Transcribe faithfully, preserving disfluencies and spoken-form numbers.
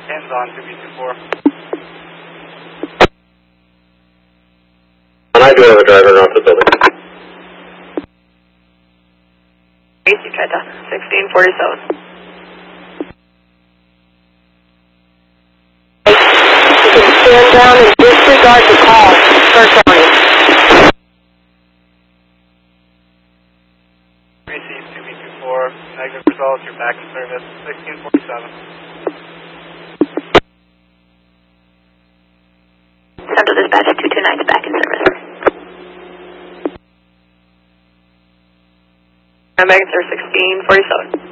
Hands on, two B two four. And I do have a driver around the building. A C Trenta, sixteen forty-seven. You can stand down and disregard the call. First warning. Received two B two four, negative results, you're back in service, sixteen forty-seven. Central Dispatch two two nine is back in service. I'm back in service, sixteen forty-seven.